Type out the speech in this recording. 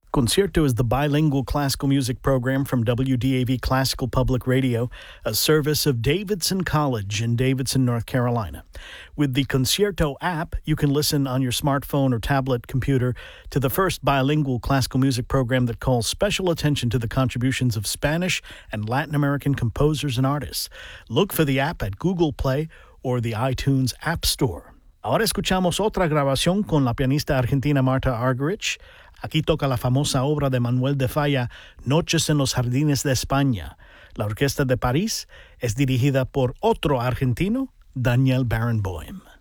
Concierto is the bilingual classical music program from WDAV Classical Public Radio, a service of Davidson College in Davidson, North Carolina. With the Concierto app, you can listen on your smartphone or tablet computer to the first bilingual classical music program that calls special attention to the contributions of Spanish and Latin American composers and artists. Look for the app at Google Play or the iTunes App Store. Ahora escuchamos otra grabación con la pianista argentina Marta Argerich. Aquí toca la famosa obra de Manuel de Falla, Noches en los Jardines de España. La Orquesta de París es dirigida por otro argentino, Daniel Barenboim.